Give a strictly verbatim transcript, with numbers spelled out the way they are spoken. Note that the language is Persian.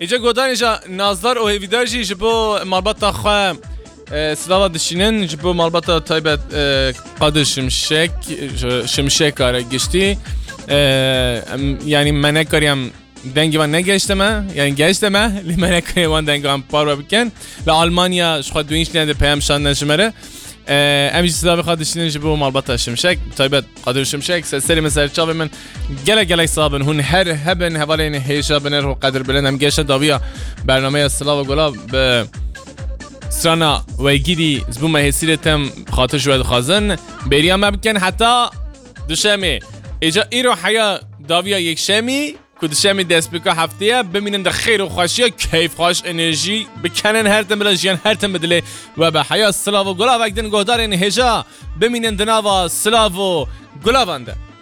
ایجا گودان ایجا نازدار او هیویدار جی جبو مالباتا خواه سلاوا دشینن جبو مالباتا تایبت قادر شمشک شمشک کاره گشتی یعنی منه کاریم دنگی وان نگشتمه یعنی گشتمه لی منه کاری وان دنگی وان پارو بکن لآلمانیا شخواه دوینش لیند پیام شان نشمره امیج سلاوی خواه دشینن جبو مالباتا شمشک تایبت قادر شمشک سری مسر چاوی من گله گله صابن هون هر هبن حوالین هیشا بنر و قدر بلند هم گشت داویا برنامه سلاو گلاب به سرانا ویگیری زبون مهسیرتم خاطر شوید خازن بریا مبکن حتی دوشمی ایجا ای رو حیا داویا یک شمی که دوشمی دست بکا هفتیه بمینن در خیر و خوشی کیف خوش انرژی بکنن هر تم بلا جیان هر تم بدله و به حیا سلاو گلاب اگدن گهدار این هجا بمینن دناوا سلاو گلابانده